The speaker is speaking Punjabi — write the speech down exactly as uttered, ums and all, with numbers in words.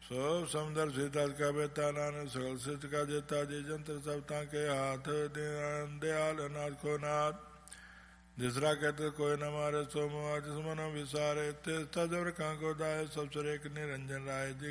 ਸੋ ਸਮਦਰ ਸਿੱਧਾ ਕਾ ਬੇਤਾ ਨਾਨਕ ਸਗਲ ਸਿੱਧ ਕਾ ਜੇਤਾ ਜੀ ਜੰਤਰ ਸਭ ਤਾਂ ਕੇ ਹਾਥ ਦਿਆਲ ਅਨਾਥ ਕੋ ਨਾਥ ਜਿਸਰਾ ਕਹਿਤੇ ਕੋਈ ਨ ਮਾਰੇ ਸੋ ਮੁਆ ਜਿਸ ਮਨੋ ਵਿਸਾਰੇ ਤੇ ਤਜਰ ਕਾਂ ਕੋ ਦਾਏ ਸਭ ਸੁਰੇਕ ਨਿਰੰਜਨ ਰਾਏ ਜੀ